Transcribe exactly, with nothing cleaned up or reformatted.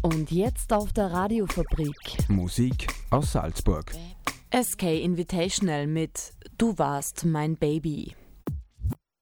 Und jetzt auf der Radiofabrik. Musik aus Salzburg. S K Invitational mit Du warst mein Baby.